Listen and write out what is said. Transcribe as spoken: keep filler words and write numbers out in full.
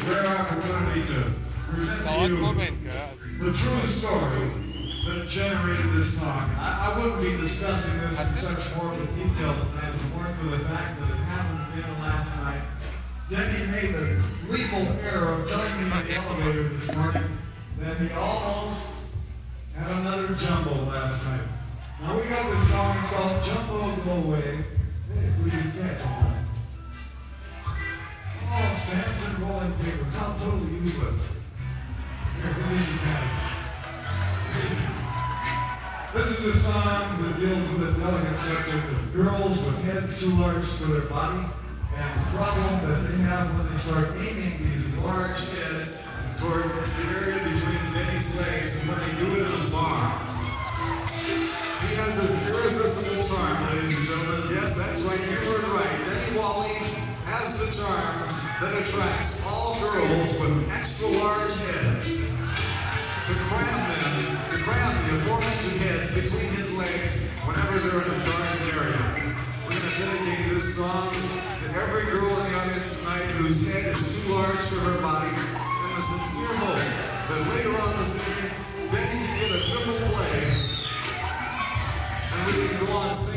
rare opportunity to present to you the true story that generated this song. I, I wouldn't be discussing this in such morbid detail tonight if it weren't for the fact that it happened again last night. Denny made the lethal error of telling me in the elevator this morning that he almost had another jumbo last night. Now we got this song, it's called Jumbo Go Away. Hey, who did you catch on that? Oh, Samson rolling paper. Sounds totally useless. Here, it isn't that. This is a song that deals with a delicate subject of girls with heads too large for their body and the problem that they have when they start aiming these large heads toward the area between Denny's legs and when they do it in a bar. He has this irresistible charm, ladies and gentlemen. Yes, that's right, you heard right. Denny Wally has the charm that attracts all girls with extra large heads to cram them, to cram the aforementioned heads between his legs whenever they're in a dark area. We're going to dedicate this song to every girl in the audience tonight whose head is too large for her body in the sincere hope that later on this evening, Denny can get a triple play and we can go on singing.